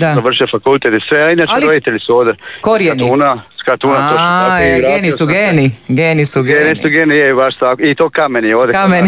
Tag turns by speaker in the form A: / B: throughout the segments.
A: završio fakultet i sve, a inače roditelji su ovdje.
B: Korijeni.
A: Katuna, to što tako.
B: Geni su
A: Geni, je baš tako. I to kameni ovdje.
B: Kameni.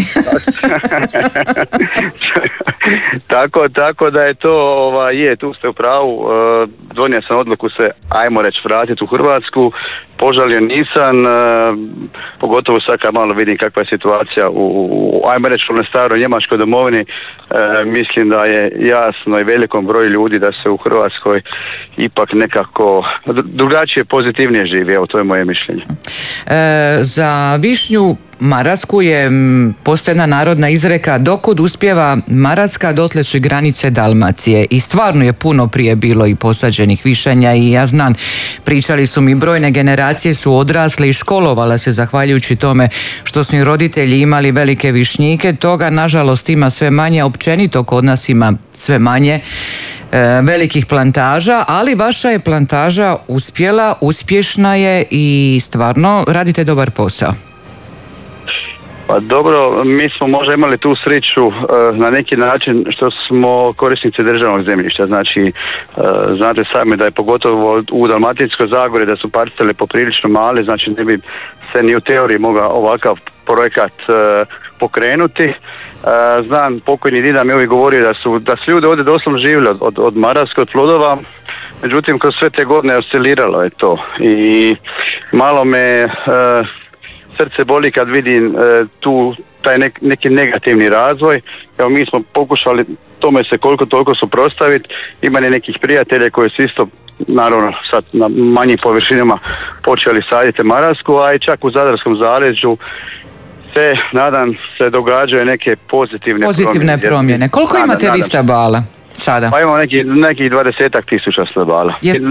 A: tako da je to, tu ste u pravu, donio sam odluku se, ajmo reći, vratiti u Hrvatsku, požalio nisam, pogotovo sad kad malo vidim kakva je situacija ajmo reći, u staroj Njemačkoj domovini, mislim da je jasno i velikom broju ljudi da se u Hrvatskoj ipak nekako drugačije, pozitivnije živi, evo to je moje mišljenje.
B: Za višnju marasku postoji jedna narodna izreka: dokud uspjeva Maraska, dotle su i granice Dalmacije. I stvarno je puno prije bilo i posađenih višanja i ja znam, pričali su mi, brojne generacije su odrasle i školovala se zahvaljujući tome što su im roditelji imali velike višnjike. Toga nažalost ima sve manje, općenito kod nas ima sve manje velikih plantaža, ali vaša je plantaža uspjela, uspješna je i stvarno radite dobar posao.
A: Pa dobro, mi smo možda imali tu sreću na neki način što smo korisnici državnog zemljišta. Znači, znate sami da je pogotovo u Dalmatinskoj zagori da su parcele poprilično male, znači ne bi se ni u teoriji mogao ovakav projekat pokrenuti. Znam, pokojni dida mi uvijek govorio da su ljudi ovdje doslovno živjeli od maraske, od plodova, međutim kroz sve te godine osciliralo je to i malo me srce boli kad vidim taj neki negativni razvoj. Evo, mi smo pokušali tome se koliko toliko suprotstaviti. Ima nekih prijatelja koji su isto, naravno sad na manjim površinama, počeli saditi marasku, a i čak u Zadarskom zaleđu se, nadam se, događaju neke pozitivne promjene.
B: Koliko imate vi stabala sada?
A: Pa imamo nekih 20-ak tisuća stabala.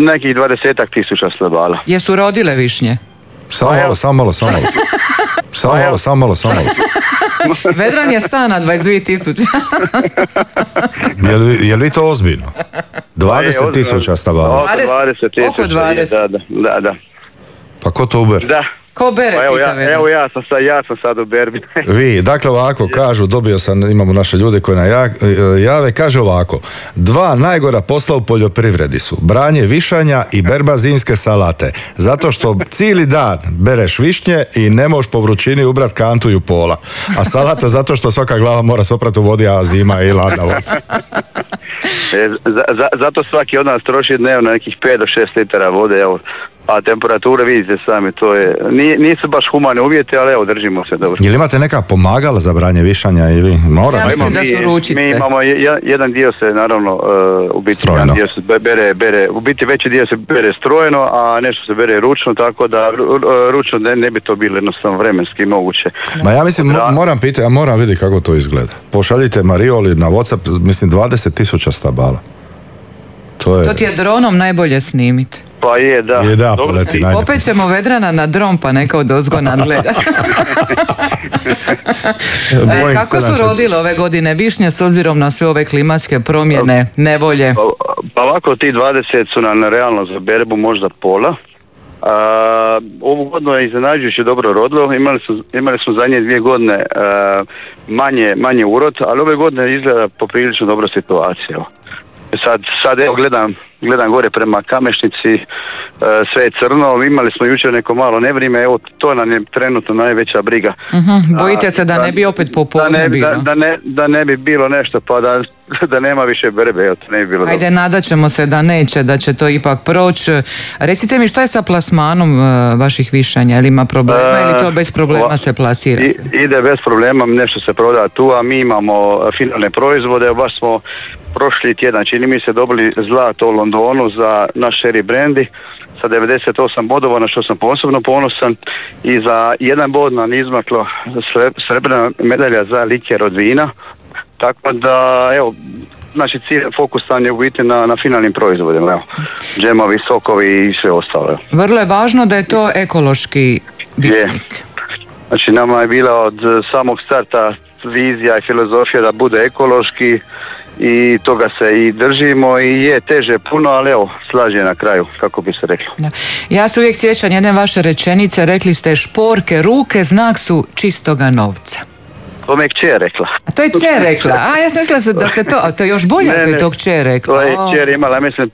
B: Jesu rodile višnje?
C: Samo malo.
B: Vedran je stana
C: 22.000. Je li to ozbiljno? 20.000 stabala.
B: Oko 20.
A: Da.
C: Pa ko to ubere?
A: Da.
B: Ko bere, pita Vedran?
A: Evo ja sam sad u berbi.
C: Vi, dakle ovako, kažu, imamo naše ljude koji nam jave, kaže ovako: 2 najgora posla u poljoprivredi su branje višanja i berba zimske salate, zato što cijeli dan bereš višnje i ne možeš po vrućini ubrat kantu i u pola, a salata zato što svaka glava mora soprati u vodi, a zima je i ladna voda.
A: Zato svaki od nas troši dnevno nekih 5 do 6 litara vode, evo. A temperature, vidite sami, to je, nisu baš humane uvjeti, ali evo, držimo se dobro.
C: Jel imate neka pomagala za branje višanja ili mora?
B: Ja mislim da su ručice.
A: Mi imamo, jedan dio se naravno, u biti jedan dio se bere, u biti veći dio se bere strojeno, a nešto se bere ručno, tako da ručno ne bi to bilo jednostavno vremenski moguće.
C: Ma ja mislim, moram vidjeti kako to izgleda. Pošaljite Marioli na WhatsApp, mislim 20.000 stabala. To
B: ti je dronom najbolje snimiti.
A: Pa je, da.
C: Poleti,
B: opet ćemo Vedrana na dron, pa neka od ozgo nadgleda. Kako su rodile ove godine višnje s obzirom na sve ove klimatske promjene, nevolje?
A: Pa ovako, ti 20 su nam realno za berbu možda pola. Ovu godinu je iznenađujuće dobro rodilo. Imali smo zadnje 2 godine manje urod, ali ove godine izgleda poprilično dobra situacija. Sad evo gledam gore prema Kamešnici, sve je crno, imali smo jučer neko malo nevrijeme, evo to nam je trenutno najveća briga.
B: Bojite se da ne bi opet popodne bilo?
A: Da ne bi bilo nešto, pa da nema više berbe, evo to ne bi bilo.
B: Ajde, nadat ćemo se da će to ipak proći. Recite mi, šta je sa plasmanom vaših višanja, ili ima problema ili to bez problema se plasira?
A: Ide bez problema, nešto se proda tu, a mi imamo finalne proizvode, baš smo prošli tjedan, čini mi se, dobili zlato u Londonu za naš sherry brandy sa 98 bodova, na što sam posebno ponosan, i za 1 bod nam izmakla srebrna medalja za liker od vina, tako da, evo, znači fokus nam je u biti na finalnim proizvodima, evo, džemovi, sokovi i sve ostalo.
B: Vrlo je važno da je to ekološki višnik.
A: Znači, nama je bila od samog starta vizija i filozofija da bude ekološki, i toga se i držimo, i je teže puno, ali evo, slaže na kraju, kako bi se reklo.
B: Da. Ja se uvijek sjećam jedne vaše rečenice, rekli ste: šporke ruke znak su čistoga novca.
A: To me je kćer rekla.
B: A to je kćer rekla? A ja sam mislila da ste to, a to je još bolje ako je to kćer rekla.
A: To je kćer imala, mislim,